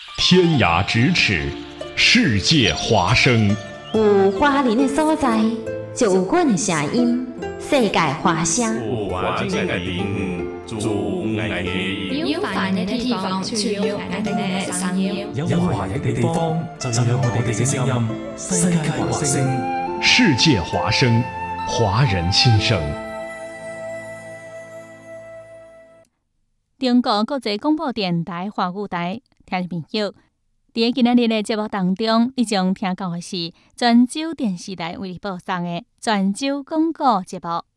天涯咫尺，世界华声。 有华人的所在，就有阮的声音。世界华声。 有华人的地方，就有爱的音。 有华人的地方，就有我哋嘅聲音。 有華人嘅地方，就有我哋嘅聲音。世界華聲， 世界華聲，華人心聲。 中國國際廣播電台華語台，聽眾朋友，在今日嘅節目當中，你將聽到嘅是泉州電視台為你播送嘅泉州廣播節目。